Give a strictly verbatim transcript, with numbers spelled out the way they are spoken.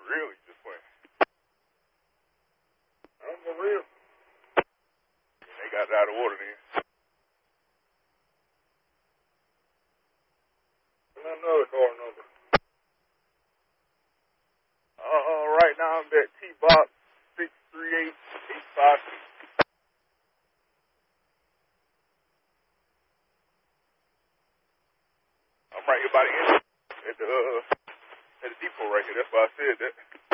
real, you just playing? I'm for real. They got it out of order then. Another car number. Uh, right now I'm at T-Box six three eight eight five six. I'm right here by the end at the uh, at the depot right here. That's why I said that.